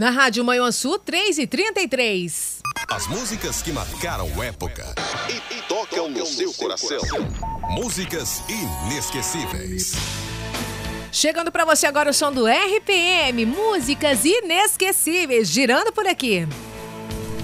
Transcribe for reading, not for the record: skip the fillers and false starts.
Na Rádio Manhuaçu, 3h33. As músicas que marcaram época e tocam no seu coração. Músicas inesquecíveis. Chegando pra você agora o som do RPM, músicas inesquecíveis, girando por aqui.